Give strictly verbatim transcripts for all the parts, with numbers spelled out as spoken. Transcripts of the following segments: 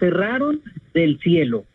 desterraron del cielo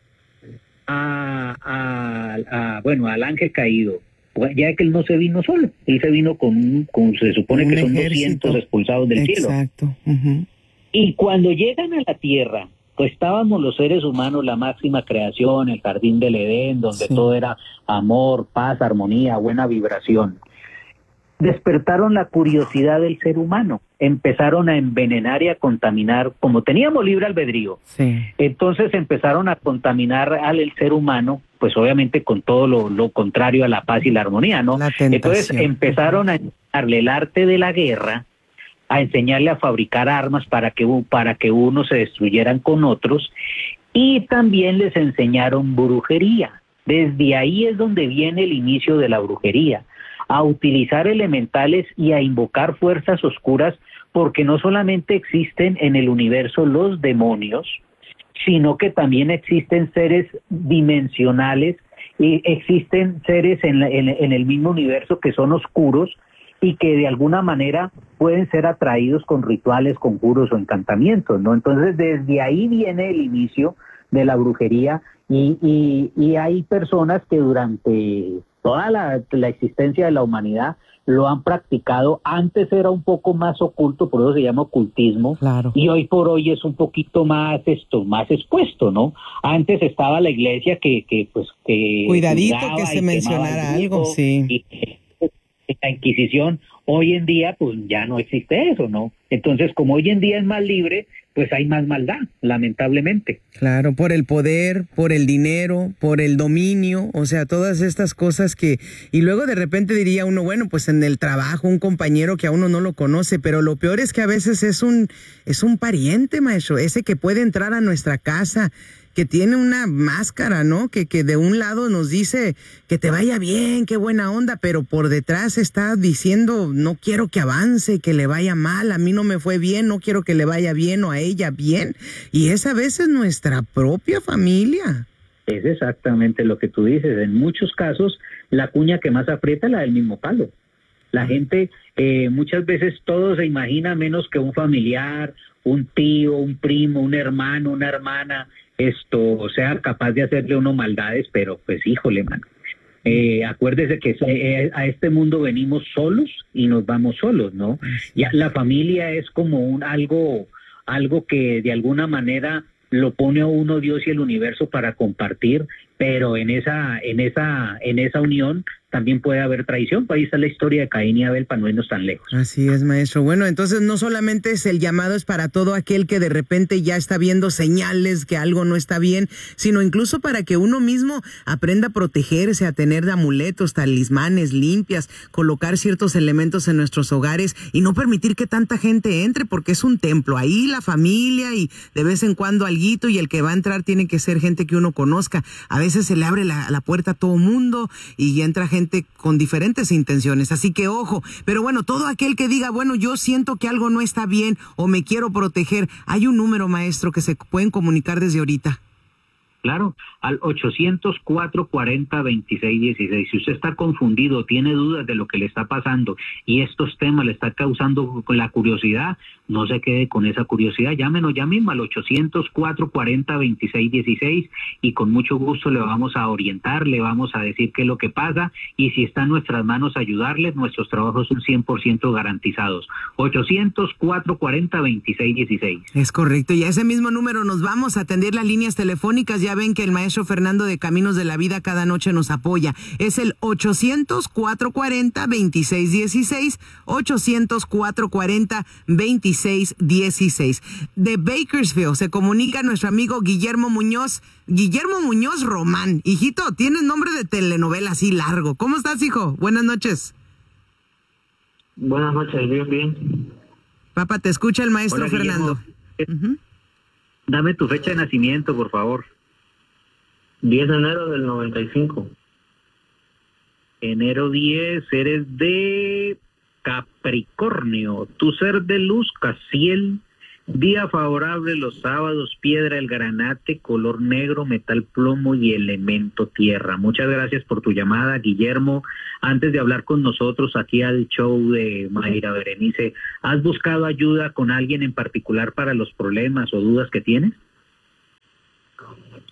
a, a, a bueno, al ángel caído. Ya que él no se vino solo, él se vino con, con se supone un que son ejército. doscientos expulsados del cielo. Exacto. Uh-huh. Y cuando llegan a la tierra, pues estábamos los seres humanos, la máxima creación, el jardín del Edén, donde sí. todo era amor, paz, armonía, buena vibración. Despertaron la curiosidad del ser humano, empezaron a envenenar y a contaminar, como teníamos libre albedrío, sí. entonces empezaron a contaminar al el ser humano, pues obviamente con todo lo, lo contrario a la paz y la armonía, ¿no? La entonces empezaron a enseñarle el arte de la guerra, a enseñarle a fabricar armas para que, para que unos se destruyeran con otros, y también les enseñaron brujería. Desde ahí es donde viene el inicio de la brujería, a utilizar elementales y a invocar fuerzas oscuras, porque no solamente existen en el universo los demonios, sino que también existen seres dimensionales y existen seres en, la, en, en el mismo universo que son oscuros y que de alguna manera pueden ser atraídos con rituales, conjuros o encantamientos, ¿no? Entonces desde ahí viene el inicio de la brujería y, y, y hay personas que durante toda la, la existencia de la humanidad lo han practicado. Antes era un poco más oculto, por eso se llama ocultismo, claro. y hoy por hoy es un poquito más esto, más expuesto, ¿no? Antes estaba la iglesia que, que pues que cuidadito que se mencionara algo, sí. Y la Inquisición, hoy en día pues ya no existe eso, ¿no? Entonces, como hoy en día es más libre, pues hay más maldad, lamentablemente. Claro, por el poder, por el dinero, por el dominio, o sea, todas estas cosas que... Y luego de repente diría uno, bueno, pues en el trabajo, un compañero que a uno no lo conoce, pero lo peor es que a veces es un, es un pariente, maestro, ese que puede entrar a nuestra casa, que tiene una máscara, ¿no? Que, que de un lado nos dice que te vaya bien, qué buena onda, pero por detrás está diciendo, no quiero que avance, que le vaya mal, a mí no me fue bien, no quiero que le vaya bien o a ella bien. Y es a veces nuestra propia familia. Es exactamente lo que tú dices. En muchos casos, la cuña que más aprieta es la del mismo palo. La gente, eh, muchas veces todo se imagina menos que un familiar, un tío, un primo, un hermano, una hermana, esto sea capaz de hacerle uno maldades, pero pues híjole, mano. Eh, acuérdese que eh, a este mundo venimos solos y nos vamos solos, ¿no? Ya la familia es como un algo, algo que de alguna manera lo pone a uno Dios y el universo para compartir, pero en esa, en esa, en esa unión también puede haber traición. Ahí está la historia de Caín y Abel, para no irnos tan lejos. Así es, maestro. Bueno, entonces no solamente es el llamado, es para todo aquel que de repente ya está viendo señales que algo no está bien, sino incluso para que uno mismo aprenda a protegerse, a tener amuletos, talismanes, limpias, colocar ciertos elementos en nuestros hogares y no permitir que tanta gente entre, porque es un templo. Ahí la familia y de vez en cuando alguito, y el que va a entrar tiene que ser gente que uno conozca. A veces se le abre la, la puerta a todo mundo y entra gente con diferentes intenciones, así que ojo. Pero bueno, todo aquel que diga, bueno, yo siento que algo no está bien o me quiero proteger, hay un número, maestro, que se pueden comunicar desde ahorita. Claro, al ochocientos, cuatrocientos cuarenta, veintiséis dieciséis. Si usted está confundido, tiene dudas de lo que le está pasando y estos temas le está causando la curiosidad, no se quede con esa curiosidad, llámenos ya mismo al ochocientos, cuatrocientos cuarenta, veintiséis dieciséis y con mucho gusto le vamos a orientar, le vamos a decir qué es lo que pasa y si está en nuestras manos ayudarles, nuestros trabajos son cien por ciento garantizados. ochocientos, cuatrocientos cuarenta, veintiséis dieciséis. Es correcto, y a ese mismo número nos vamos a atender las líneas telefónicas. Ya ven que el maestro Fernando de Caminos de la Vida cada noche nos apoya. Es el ochocientos, cuatrocientos cuarenta, veintiséis dieciséis, ochocientos, cuatrocientos cuarenta, veintiséis dieciséis. De Bakersfield se comunica nuestro amigo Guillermo Muñoz. Guillermo Muñoz Román. Hijito, tienes nombre de telenovela así largo. ¿Cómo estás, hijo? Buenas noches. Buenas noches, bien, bien. Papá, te escucha el maestro Hola, Fernando. Uh-huh. Dame tu fecha de nacimiento, por favor. diez de enero del noventa y cinco. Enero diez, eres de Capricornio. Tu ser de luz, Casiel. Día favorable los sábados, piedra el granate, color negro, metal plomo y elemento tierra. Muchas gracias por tu llamada, Guillermo. Antes de hablar con nosotros aquí al show de Mayra Berenice, ¿has buscado ayuda con alguien en particular para los problemas o dudas que tienes?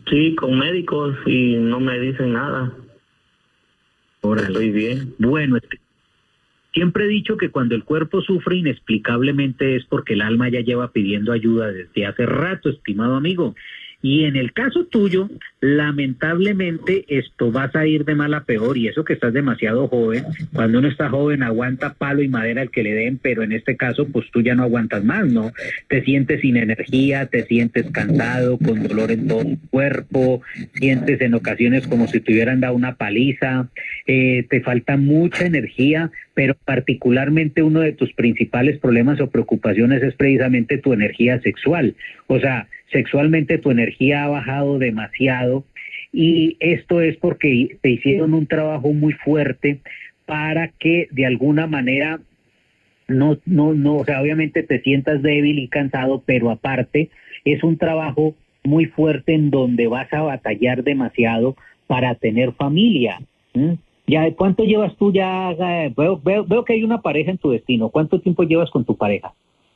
Sí, con médicos y no me dicen nada. Ahora estoy bien. Bueno, este, siempre he dicho que cuando el cuerpo sufre inexplicablemente es porque el alma ya lleva pidiendo ayuda desde hace rato, estimado amigo. Y en el caso tuyo, lamentablemente esto vas a ir de mal a peor, y eso que estás demasiado joven. Cuando uno está joven aguanta palo y madera el que le den, pero en este caso pues tú ya no aguantas más, ¿no? Te sientes sin energía, te sientes cansado, con dolor en todo el cuerpo, sientes en ocasiones como si te hubieran dado una paliza, eh, te falta mucha energía, pero particularmente uno de tus principales problemas o preocupaciones es precisamente tu energía sexual. O sea, sexualmente tu energía ha bajado demasiado, y esto es porque te hicieron un trabajo muy fuerte para que de alguna manera no, no, no, o sea, obviamente te sientas débil y cansado, pero aparte es un trabajo muy fuerte en donde vas a batallar demasiado para tener familia. ¿Mm? Ya, ¿cuánto llevas tú ya? Eh, Veo, veo, veo que hay una pareja en tu destino. ¿Cuánto tiempo llevas con tu pareja?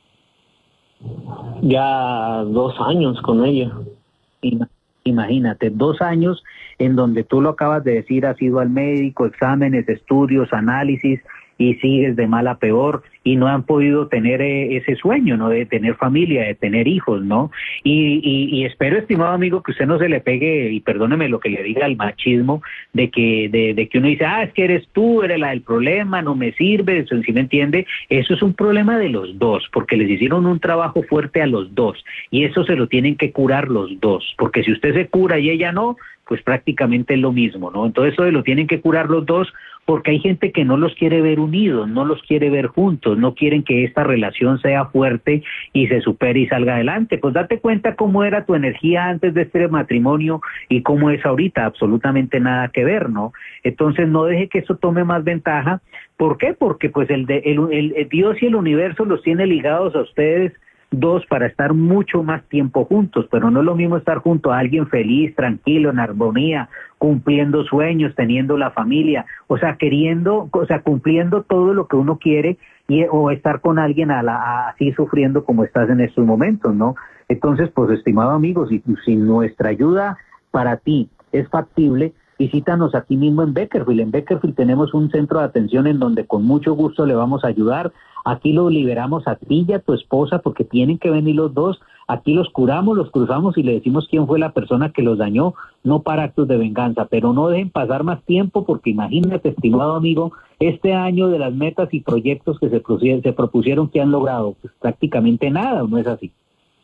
Ya dos años con ella. Ima- Imagínate, dos años en donde tú lo acabas de decir, has ido al médico, exámenes, estudios, análisis, y sigues de mal a peor, y no han podido tener eh, ese sueño, ¿no? De tener familia, de tener hijos, ¿no? Y, y, y espero, estimado amigo, que usted no se le pegue, y perdóneme lo que le diga, al machismo, de que, de, de que uno dice, ah, es que eres tú, eres la del problema, no me sirve, ¿sí me entiende? Eso es un problema de los dos, porque les hicieron un trabajo fuerte a los dos, y eso se lo tienen que curar los dos, porque si usted se cura y ella no, pues prácticamente es lo mismo, ¿no? Entonces eso lo tienen que curar los dos, porque hay gente que no los quiere ver unidos, no los quiere ver juntos, no quieren que esta relación sea fuerte y se supere y salga adelante. Pues date cuenta cómo era tu energía antes de este matrimonio y cómo es ahorita, absolutamente nada que ver, ¿no? Entonces no deje que eso tome más ventaja. ¿Por qué? Porque pues el, de, el, el, el Dios y el universo los tiene ligados a ustedes dos para estar mucho más tiempo juntos, pero no es lo mismo estar junto a alguien feliz, tranquilo, en armonía, cumpliendo sueños, teniendo la familia, o sea, queriendo, o sea, cumpliendo todo lo que uno quiere, y o estar con alguien a la, a, así sufriendo como estás en estos momentos, ¿no? Entonces, pues, estimado amigo, si, si nuestra ayuda para ti es factible, visítanos aquí mismo en Beckerfield. En Beckerfield tenemos un centro de atención en donde con mucho gusto le vamos a ayudar. Aquí los liberamos a ti y a tu esposa, porque tienen que venir los dos. Aquí los curamos, los cruzamos y le decimos quién fue la persona que los dañó, no para actos de venganza. Pero no dejen pasar más tiempo, porque imagínate, estimado amigo, este año de las metas y proyectos que se propusieron, se propusieron que han logrado, pues prácticamente nada, ¿no es así?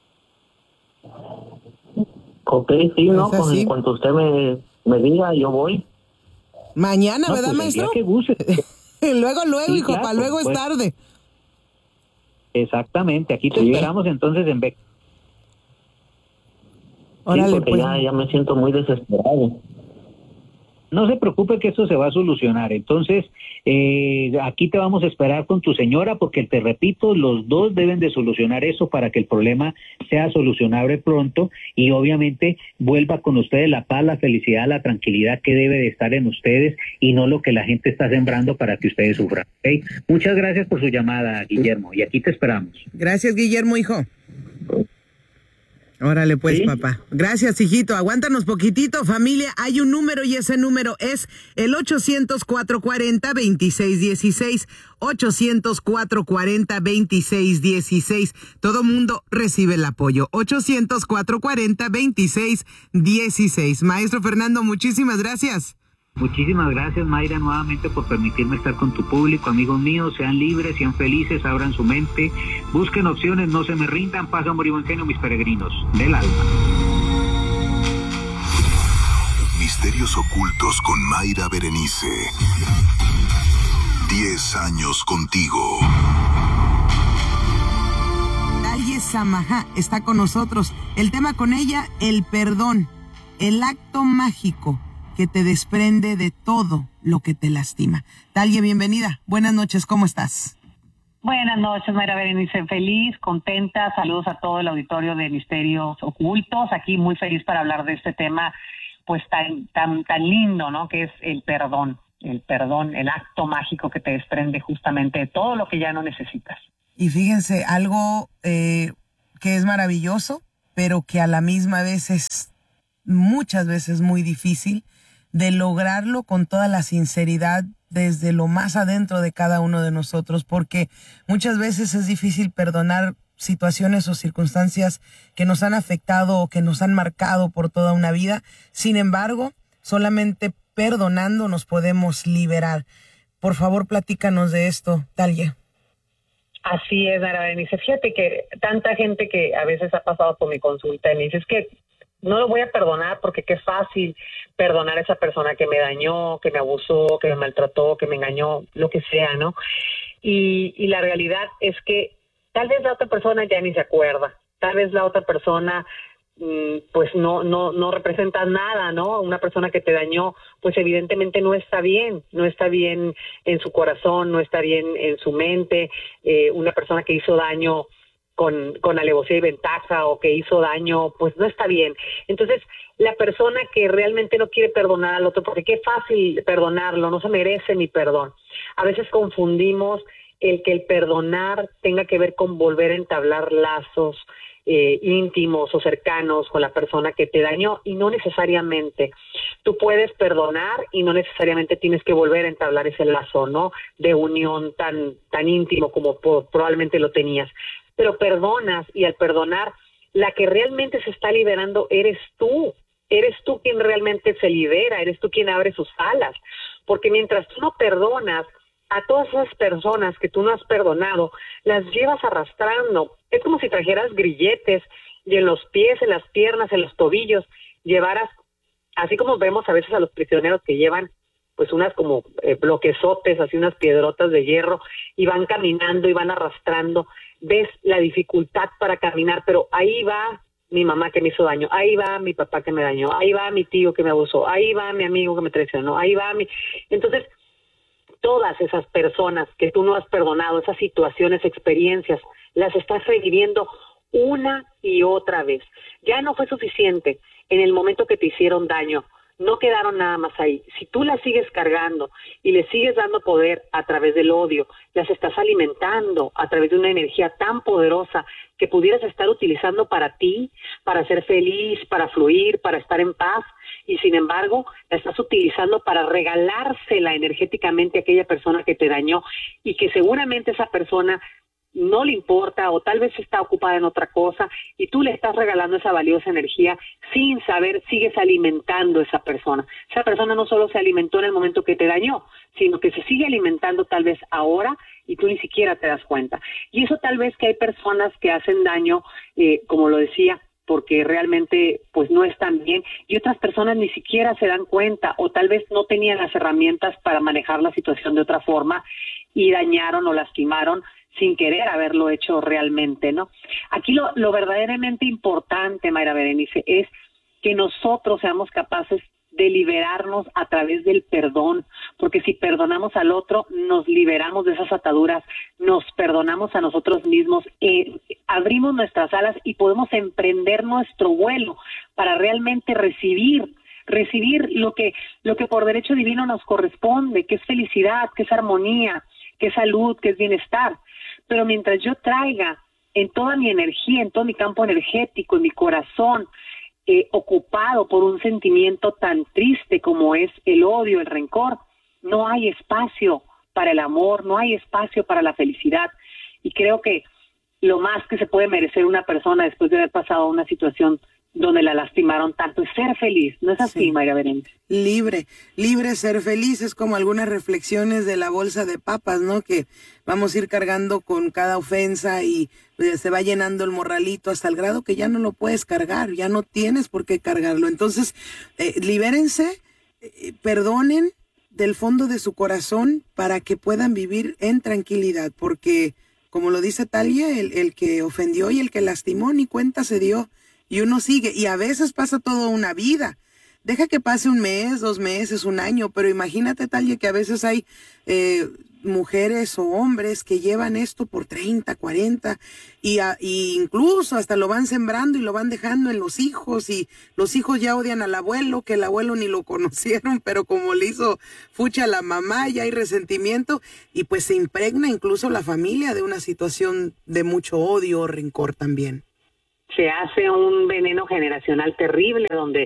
Ok, sí, no, ¿Es pues así? en cuanto usted me, me diga, yo voy. Mañana, No, ¿verdad, pues el día maestro? que guste. luego, luego, Sí, hijo, claro, para luego es pues. tarde. Exactamente, aquí te Sí. esperamos entonces en Beckerfield. Órale, Sí, porque pues. ya, ya me siento muy desesperado. No se preocupe que esto se va a solucionar. Entonces, eh, aquí te vamos a esperar con tu señora, porque te repito, los dos deben de solucionar eso para que el problema sea solucionable pronto, y obviamente vuelva con ustedes la paz, la felicidad, la tranquilidad que debe de estar en ustedes, y no lo que la gente está sembrando para que ustedes sufran. ¿Okay? Muchas gracias por su llamada, Guillermo, y aquí te esperamos. Gracias, Guillermo, hijo. Órale, pues, ¿Sí? papá. Gracias, hijito. Aguántanos poquitito, familia. Hay un número y ese número es el ochocientos, cuatrocientos cuarenta, veintiséis dieciséis. ochocientos, cuatrocientos cuarenta, veintiséis dieciséis. Todo mundo recibe el apoyo. ochocientos, cuatrocientos cuarenta, veintiséis dieciséis. Maestro Fernando, muchísimas gracias. Muchísimas gracias, Mayra, nuevamente por permitirme estar con tu público. Amigos míos, sean libres, sean felices, abran su mente, busquen opciones, no se me rindan, paz, amor y buen genio, mis peregrinos del alma. Misterios ocultos con Mayra Berenice. Diez años contigo. Daye Samaha está con nosotros. El tema con ella, el perdón, el acto mágico que te desprende de todo lo que te lastima. Daye, bienvenida. Buenas noches, ¿cómo estás? Buenas noches, Mayra Berenice. Feliz, contenta. Saludos a todo el auditorio de Misterios Ocultos. Aquí muy feliz para hablar de este tema, pues tan, tan, tan lindo, ¿no? Que es el perdón. El perdón, el acto mágico que te desprende justamente de todo lo que ya no necesitas. Y fíjense, algo eh, que es maravilloso, pero que a la misma vez es muchas veces muy difícil de lograrlo con toda la sinceridad desde lo más adentro de cada uno de nosotros, porque muchas veces es difícil perdonar situaciones o circunstancias que nos han afectado o que nos han marcado por toda una vida. Sin embargo, solamente perdonando nos podemos liberar. Por favor, platícanos de esto, Talia. Así es, Ana Berenice. Fíjate que tanta gente que a veces ha pasado por mi consulta y me dice, es que no lo voy a perdonar porque qué fácil perdonar a esa persona que me dañó, que me abusó, que me maltrató, que me engañó, lo que sea, ¿no? Y, y la realidad es que tal vez la otra persona ya ni se acuerda, tal vez la otra persona mmm, pues no no no representa nada, ¿no? Una persona que te dañó, pues evidentemente no está bien, no está bien en su corazón, no está bien en su mente. Eh, una persona que hizo daño con, con alevosía y ventaja o que hizo daño, pues no está bien. Entonces, la persona que realmente no quiere perdonar al otro, porque qué fácil perdonarlo, no se merece mi perdón. A veces confundimos el que el perdonar tenga que ver con volver a entablar lazos eh, íntimos o cercanos con la persona que te dañó, y no necesariamente. Tú puedes perdonar y no necesariamente tienes que volver a entablar ese lazo, ¿no?, de unión tan, tan íntimo como po- probablemente lo tenías. Pero perdonas, y al perdonar, la que realmente se está liberando eres tú. Eres tú quien realmente se libera, eres tú quien abre sus alas. Porque mientras tú no perdonas, a todas esas personas que tú no has perdonado, las llevas arrastrando. Es como si trajeras grilletes y en los pies, en las piernas, en los tobillos, llevaras, así como vemos a veces a los prisioneros que llevan pues unas como eh, bloquezotes, así unas piedrotas de hierro, y van caminando y van arrastrando. Ves la dificultad para caminar, pero ahí va mi mamá que me hizo daño, ahí va mi papá que me dañó, ahí va mi tío que me abusó, ahí va mi amigo que me traicionó, ahí va mi... Entonces, todas esas personas que tú no has perdonado, esas situaciones, experiencias, las estás reviviendo una y otra vez. Ya no fue suficiente en el momento que te hicieron daño, no quedaron nada más ahí. Si tú las sigues cargando y le sigues dando poder a través del odio, las estás alimentando a través de una energía tan poderosa que pudieras estar utilizando para ti, para ser feliz, para fluir, para estar en paz, y sin embargo la estás utilizando para regalársela energéticamente a aquella persona que te dañó, y que seguramente esa persona no le importa o tal vez está ocupada en otra cosa, y tú le estás regalando esa valiosa energía sin saber, sigues alimentando a esa persona. Esa persona no solo se alimentó en el momento que te dañó, sino que se sigue alimentando tal vez ahora y tú ni siquiera te das cuenta. Y eso tal vez que hay personas que hacen daño, eh, como lo decía, porque realmente pues no están bien, y otras personas ni siquiera se dan cuenta o tal vez no tenían las herramientas para manejar la situación de otra forma y dañaron o lastimaron sin querer haberlo hecho realmente, ¿no? Aquí lo, lo verdaderamente importante, Mayra Berenice, es que nosotros seamos capaces de liberarnos a través del perdón, porque si perdonamos al otro, nos liberamos de esas ataduras, nos perdonamos a nosotros mismos, eh, abrimos nuestras alas y podemos emprender nuestro vuelo para realmente recibir, recibir lo que, lo que por derecho divino nos corresponde, que es felicidad, que es armonía, que es salud, que es bienestar. Pero mientras yo traiga en toda mi energía, en todo mi campo energético, en mi corazón, eh, ocupado por un sentimiento tan triste como es el odio, el rencor, no hay espacio para el amor, no hay espacio para la felicidad. Y creo que lo más que se puede merecer una persona después de haber pasado una situación donde la lastimaron tanto es ser feliz. ¿No es así, sí. Mayra Berenice? Libre, libre, ser feliz. Es como algunas reflexiones de la bolsa de papas, ¿no? Que vamos a ir cargando con cada ofensa y eh, se va llenando el morralito hasta el grado que ya no lo puedes cargar, ya no tienes por qué cargarlo. Entonces, eh, libérense, eh, perdonen del fondo de su corazón para que puedan vivir en tranquilidad, porque, como lo dice Talia, el, el que ofendió y el que lastimó ni cuenta se dio. Y uno sigue, y a veces pasa toda una vida. Deja que pase un mes, dos meses, un año, pero imagínate, Talia, que a veces hay eh, mujeres o hombres que llevan esto por treinta, cuarenta, y, a, y incluso hasta lo van sembrando y lo van dejando en los hijos, y los hijos ya odian al abuelo, que el abuelo ni lo conocieron, pero como le hizo fucha a la mamá, ya hay resentimiento, y pues se impregna incluso la familia de una situación de mucho odio o rencor también. Se hace un veneno generacional terrible donde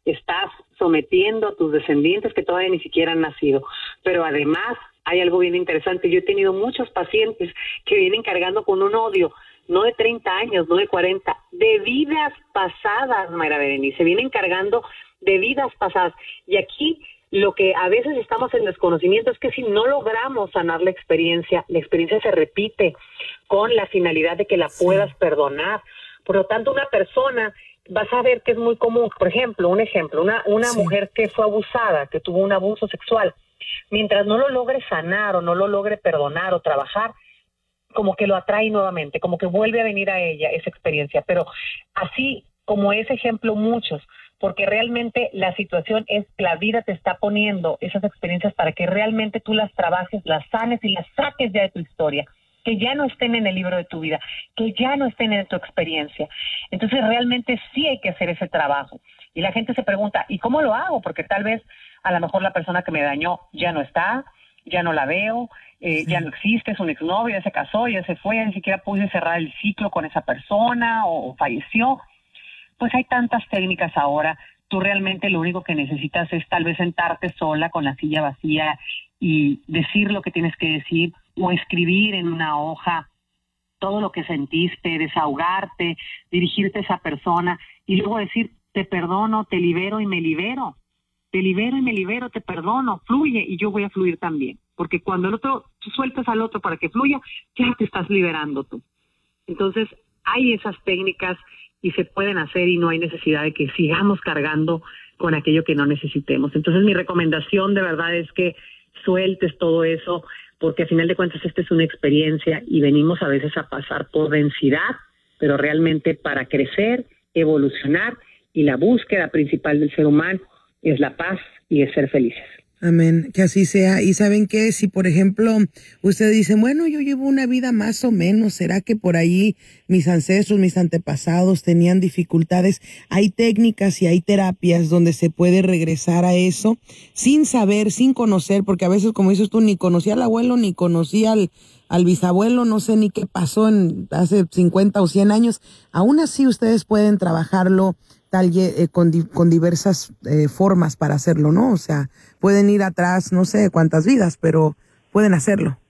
estás sometiendo a tus descendientes que todavía ni siquiera han nacido. Pero además hay algo bien interesante. Yo he tenido muchos pacientes que vienen cargando con un odio, no de treinta años, no de cuarenta, de vidas pasadas, Mayra Berenice, vienen cargando de vidas pasadas. Y aquí lo que a veces estamos en desconocimiento es que si no logramos sanar la experiencia, la experiencia se repite con la finalidad de que la puedas perdonar. Por lo tanto, una persona, vas a ver que es muy común, por ejemplo, un ejemplo, una, una sí. mujer que fue abusada, que tuvo un abuso sexual, mientras no lo logre sanar o no lo logre perdonar o trabajar, como que lo atrae nuevamente, como que vuelve a venir a ella esa experiencia. Pero así como ese ejemplo, muchos, porque realmente la situación es, la vida te está poniendo esas experiencias para que realmente tú las trabajes, las sanes y las saques ya de tu historia, que ya no estén en el libro de tu vida, que ya no estén en tu experiencia. Entonces realmente sí hay que hacer ese trabajo. Y la gente se pregunta, ¿y cómo lo hago? Porque tal vez a lo mejor la persona que me dañó ya no está, ya no la veo, eh, sí. ya no existe, es un exnovio, ya se casó, ya se fue, ya ni siquiera pude cerrar el ciclo con esa persona o, o falleció. Pues hay tantas técnicas ahora. Tú realmente lo único que necesitas es tal vez sentarte sola con la silla vacía y decir lo que tienes que decir o escribir en una hoja todo lo que sentiste, desahogarte, dirigirte a esa persona y luego decir, te perdono, te libero y me libero. Te libero y me libero, te perdono, fluye y yo voy a fluir también. Porque cuando el otro, tú sueltas al otro para que fluya, ya te estás liberando tú. Entonces, hay esas técnicas y se pueden hacer y no hay necesidad de que sigamos cargando con aquello que no necesitemos. Entonces, mi recomendación de verdad es que sueltes todo eso, porque al final de cuentas esta es una experiencia y venimos a veces a pasar por densidad, pero realmente para crecer, evolucionar, y la búsqueda principal del ser humano es la paz y es ser felices. Amén, que así sea. Y ¿saben qué? Si por ejemplo ustedes dicen, bueno, yo llevo una vida más o menos, ¿será que por ahí mis ancestros, mis antepasados tenían dificultades? Hay técnicas y hay terapias donde se puede regresar a eso sin saber, sin conocer, porque a veces, como dices tú, ni conocí al abuelo, ni conocí al, al bisabuelo, no sé ni qué pasó en hace cincuenta o cien años. Aún así ustedes pueden trabajarlo tal eh, con, di, con diversas eh, formas para hacerlo, ¿no? O sea, pueden ir atrás, no sé cuántas vidas, pero pueden hacerlo.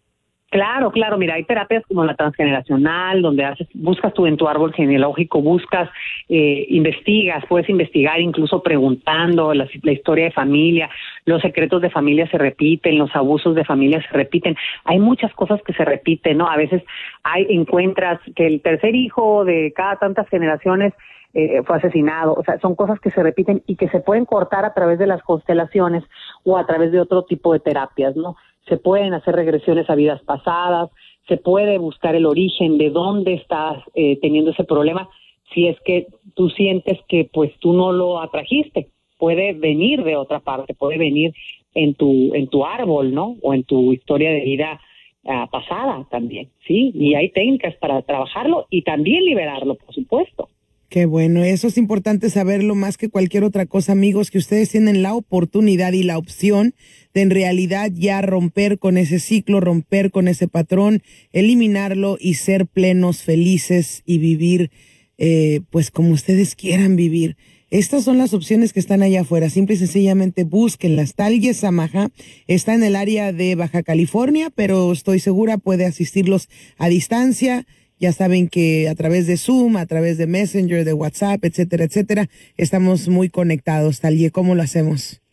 Claro, claro, mira, hay terapias como la transgeneracional, donde haces, buscas tú en tu árbol genealógico, buscas, eh, investigas, puedes investigar incluso preguntando la, la historia de familia, los secretos de familia se repiten, los abusos de familia se repiten, hay muchas cosas que se repiten, ¿no? A veces hay encuentras que el tercer hijo de cada tantas generaciones Eh, fue asesinado, o sea, son cosas que se repiten y que se pueden cortar a través de las constelaciones o a través de otro tipo de terapias, ¿no? Se pueden hacer regresiones a vidas pasadas, se puede buscar el origen de dónde estás eh, teniendo ese problema, si es que tú sientes que pues tú no lo atrajiste, puede venir de otra parte, puede venir en tu en tu árbol, ¿no? O en tu historia de vida uh, pasada también, ¿sí? Y hay técnicas para trabajarlo y también liberarlo, por supuesto. Qué bueno, eso es importante saberlo más que cualquier otra cosa, amigos, que ustedes tienen la oportunidad y la opción de en realidad ya romper con ese ciclo, romper con ese patrón, eliminarlo y ser plenos, felices y vivir eh, pues como ustedes quieran vivir. Estas son las opciones que están allá afuera, simple y sencillamente búsquenlas. Talye Samaha está en el área de Baja California, pero estoy segura puede asistirlos a distancia. Ya saben que a través de Zoom, a través de Messenger, de WhatsApp, etcétera, etcétera, estamos muy conectados. Talye, ¿cómo lo hacemos?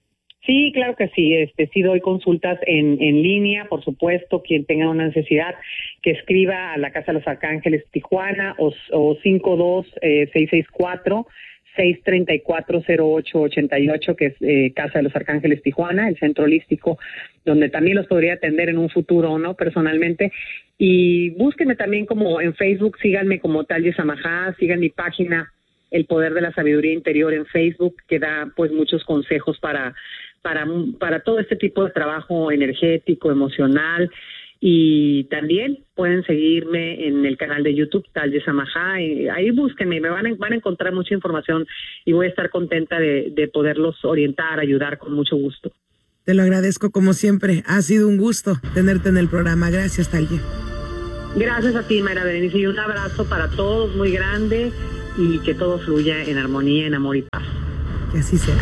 Sí, claro que sí. Este, sí doy consultas en, en línea, por supuesto. Quien tenga una necesidad, que escriba a la Casa de los Arcángeles Tijuana o, o cinco dos seis seis cuatro seis tres cuatro cero ocho ocho ocho, que es eh, Casa de los Arcángeles Tijuana, el centro holístico, donde también los podría atender en un futuro, ¿no? Personalmente. Y búsquenme también como en Facebook, síganme como Talye Samaha, sigan mi página El Poder de la Sabiduría Interior en Facebook, que da pues muchos consejos para, para, para todo este tipo de trabajo energético, emocional. Y también pueden seguirme en el canal de YouTube, Talye Samaha. Ahí búsquenme, me van a, van a encontrar mucha información y voy a estar contenta de, de poderlos orientar, ayudar con mucho gusto. Te lo agradezco como siempre. Ha sido un gusto tenerte en el programa. Gracias, Talye. Gracias a ti, Mayra Berenice, y un abrazo para todos muy grande y que todo fluya en armonía, en amor y paz. Que así sea.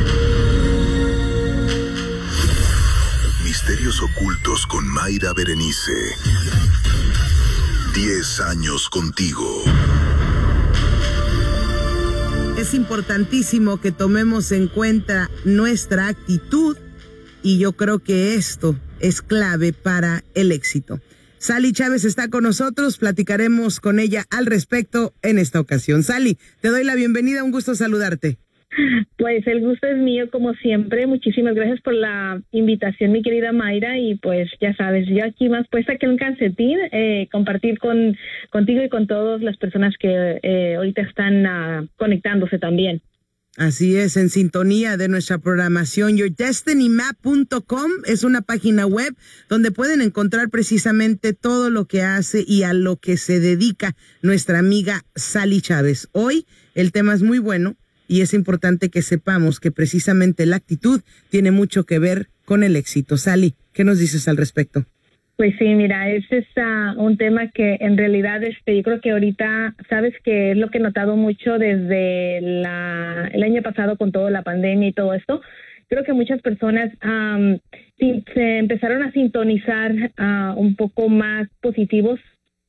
Misterios ocultos con Mayra Berenice. Diez años contigo. Es importantísimo que tomemos en cuenta nuestra actitud y yo creo que esto es clave para el éxito. Sally Chávez está con nosotros, platicaremos con ella al respecto en esta ocasión. Sally, te doy la bienvenida, un gusto saludarte. Pues el gusto es mío como siempre, muchísimas gracias por la invitación, mi querida Mayra, y pues ya sabes, yo aquí más puesta que un calcetín, eh, compartir con contigo y con todas las personas que eh, ahorita están uh, conectándose también. Así es, en sintonía de nuestra programación. your destiny map punto com es una página web donde pueden encontrar precisamente todo lo que hace y a lo que se dedica nuestra amiga Sally Chávez. Hoy el tema es muy bueno y es importante que sepamos que precisamente la actitud tiene mucho que ver con el éxito. Sally, ¿qué nos dices al respecto? Pues sí, mira, ese es uh, un tema que en realidad este, yo creo que ahorita, sabes que es lo que he notado mucho desde la, el año pasado con toda la pandemia y todo esto. Creo que muchas personas um, sí, se empezaron a sintonizar uh, un poco más positivos,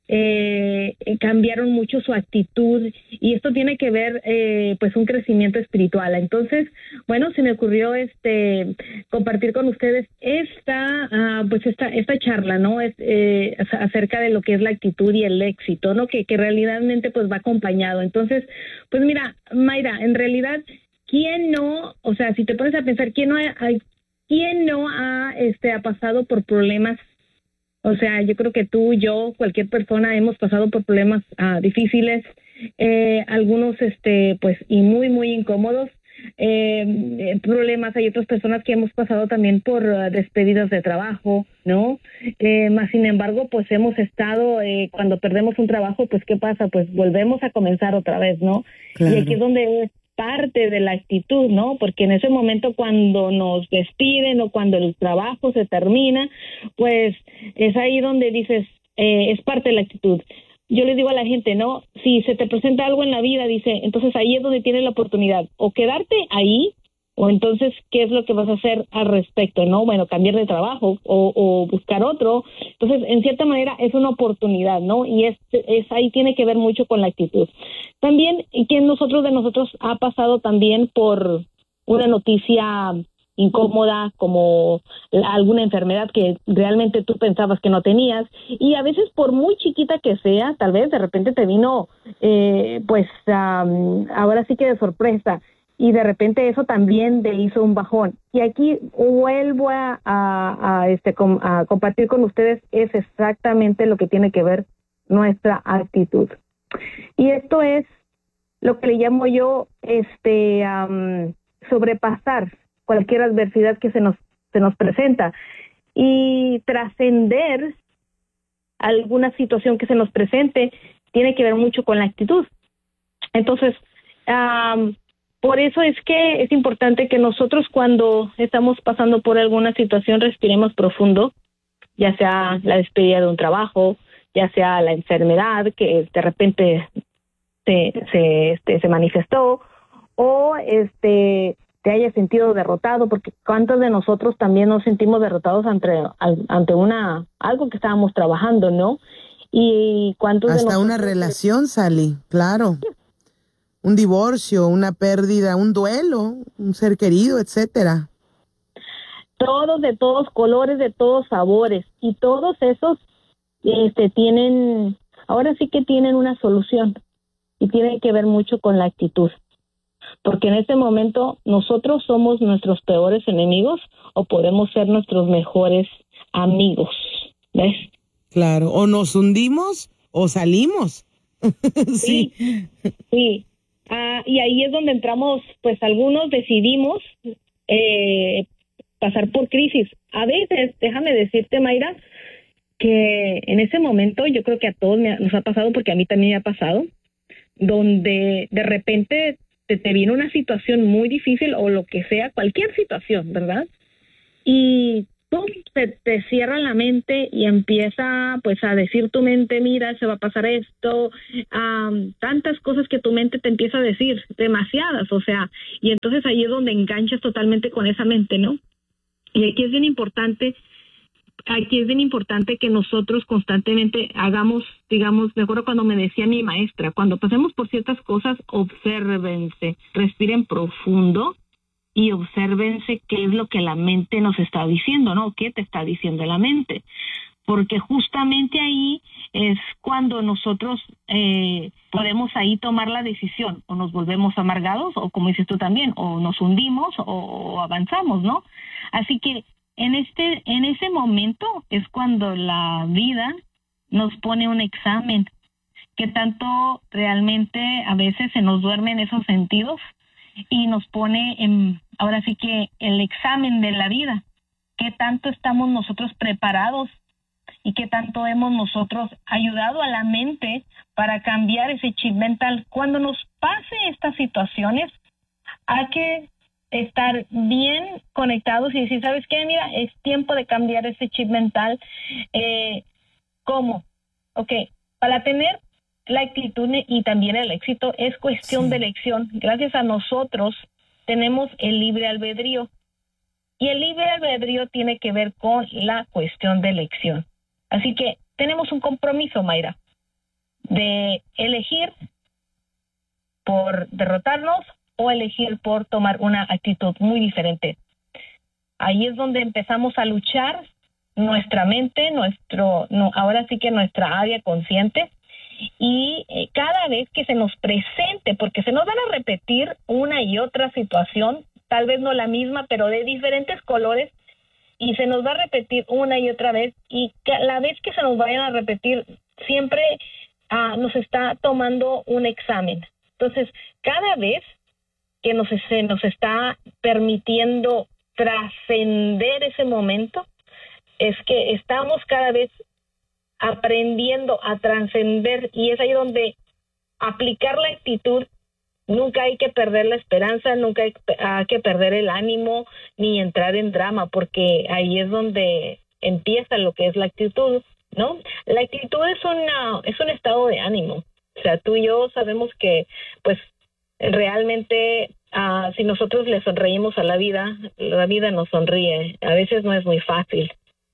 eh, cambiaron mucho su actitud y esto tiene que ver eh, pues un crecimiento espiritual. Entonces, bueno, se me ocurrió este compartir con ustedes esta uh, pues esta esta charla, ¿no? Es eh, acerca de lo que es la actitud y el éxito, ¿no? Que que realmente pues va acompañado. Entonces, pues mira, Mayra, en realidad, ¿quién no, o sea, si te pones a pensar, quién no ha, quién no ha este ha pasado por problemas? O sea, yo creo que tú, yo, cualquier persona hemos pasado por problemas uh, difíciles, eh, algunos, este, pues, y muy, muy incómodos. Eh, problemas, hay otras personas que hemos pasado también por uh, despedidas de trabajo, ¿no? Eh, más sin embargo, pues hemos estado, eh, cuando perdemos un trabajo, pues, ¿qué pasa? Pues volvemos a comenzar otra vez, ¿no? Claro. Y aquí es donde es parte de la actitud, ¿no? Porque en ese momento cuando nos despiden o cuando el trabajo se termina, pues es ahí donde dices, eh, es parte de la actitud. Yo les digo a la gente, ¿no? Si se te presenta algo en la vida, dice, entonces ahí es donde tienes la oportunidad, o quedarte ahí, o entonces, ¿qué es lo que vas a hacer al respecto, no? Bueno, cambiar de trabajo o, o buscar otro. Entonces, en cierta manera, es una oportunidad, ¿no? Y es, es ahí tiene que ver mucho con la actitud. También, ¿quién nosotros de nosotros ha pasado también por una noticia incómoda, como alguna enfermedad que realmente tú pensabas que no tenías? Y a veces, por muy chiquita que sea, tal vez de repente te vino, eh, pues, um, ahora sí que de sorpresa, y de repente eso también te hizo un bajón. Y aquí vuelvo a, a, a, este, a compartir con ustedes, es exactamente lo que tiene que ver nuestra actitud. Y esto es lo que le llamo yo este um, sobrepasar cualquier adversidad que se nos, se nos presenta y trascender alguna situación que se nos presente tiene que ver mucho con la actitud. Entonces, um, por eso es que es importante que nosotros cuando estamos pasando por alguna situación respiremos profundo, ya sea la despedida de un trabajo, ya sea la enfermedad que de repente se, se, este, se manifestó, o este te hayas sentido derrotado, porque cuántos de nosotros también nos sentimos derrotados ante, ante una algo que estábamos trabajando, ¿no? Y cuántos hasta de nosotros, una relación, Sally, claro. Sí. Un divorcio, una pérdida, un duelo, un ser querido, etcétera. Todos de todos colores, de todos sabores, y todos esos este tienen, ahora sí que tienen una solución, y tiene que ver mucho con la actitud. Porque en este momento nosotros somos nuestros peores enemigos o podemos ser nuestros mejores amigos, ¿ves? Claro, o nos hundimos o salimos. Sí, sí. sí. Ah, y ahí es donde entramos, pues algunos decidimos eh, pasar por crisis. A veces, déjame decirte, Mayra, que en ese momento yo creo que a todos me ha, nos ha pasado, porque a mí también me ha pasado, donde de repente te, te viene una situación muy difícil o lo que sea, cualquier situación, ¿verdad? Y ¡pum!, se te cierra la mente y empieza pues a decir tu mente, mira, se va a pasar esto, um, tantas cosas que tu mente te empieza a decir, demasiadas, o sea, y entonces ahí es donde enganchas totalmente con esa mente, ¿no? Y aquí es bien importante, aquí es bien importante que nosotros constantemente hagamos, digamos, me acuerdo cuando me decía mi maestra, cuando pasemos por ciertas cosas, obsérvense, respiren profundo, y obsérvense qué es lo que la mente nos está diciendo, ¿no? ¿Qué te está diciendo la mente? Porque justamente ahí es cuando nosotros eh, podemos ahí tomar la decisión, o nos volvemos amargados, o como dices tú también, o nos hundimos, o, o avanzamos, ¿no? Así que en este, en ese momento es cuando la vida nos pone un examen, que tanto realmente a veces se nos duermen esos sentidos, y nos pone en, ahora sí que el examen de la vida, qué tanto estamos nosotros preparados y qué tanto hemos nosotros ayudado a la mente para cambiar ese chip mental. Cuando nos pase estas situaciones, hay que estar bien conectados y decir, ¿sabes qué? Mira, es tiempo de cambiar ese chip mental. Eh, ¿Cómo? Ok, para tener la actitud y también el éxito es cuestión sí. de elección. Gracias a nosotros tenemos el libre albedrío. Y el libre albedrío tiene que ver con la cuestión de elección. Así que tenemos un compromiso, Mayra, de elegir por derrotarnos o elegir por tomar una actitud muy diferente. Ahí es donde empezamos a luchar nuestra mente, nuestro, no, ahora sí que nuestra área consciente. Y eh, cada vez que se nos presente, porque se nos van a repetir una y otra situación, tal vez no la misma, pero de diferentes colores, y se nos va a repetir una y otra vez, y la vez que se nos vayan a repetir, siempre uh, nos está tomando un examen. Entonces, cada vez que nos, se nos está permitiendo trascender ese momento, es que estamos cada vez aprendiendo a trascender, y es ahí donde aplicar la actitud. Nunca hay que perder la esperanza, nunca hay, hay que perder el ánimo ni entrar en drama, porque ahí es donde empieza lo que es la actitud, ¿no? La actitud es una es un estado de ánimo. O sea, tú y yo sabemos que pues realmente uh, si nosotros le sonreímos a la vida, la vida nos sonríe. A veces no es muy fácil.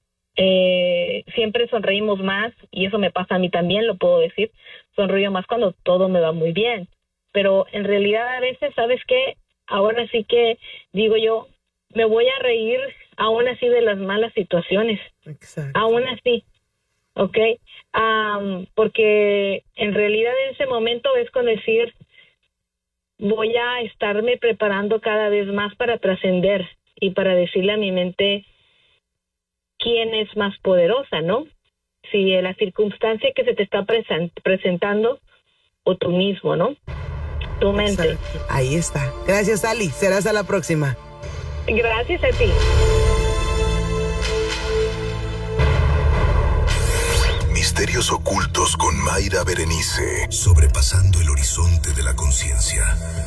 Eh, siempre sonreímos más, y eso me pasa a mí también, lo puedo decir. Sonrío más cuando todo me va muy bien, pero en realidad a veces, ¿sabes qué? Ahora sí que digo yo, me voy a reír aún así de las malas situaciones. Exacto. Aún así, ¿ok? Um, porque en realidad en ese momento es con decir, voy a estarme preparando cada vez más para trascender y para decirle a mi mente quién es más poderosa, ¿no? Si la circunstancia que se te está present- presentando o tú mismo, ¿no? Tu mente. Exacto. Ahí está. Gracias, Ali. Será hasta la próxima. Gracias a ti. Misterios ocultos con Mayra Berenice. Sobrepasando el horizonte de la conciencia.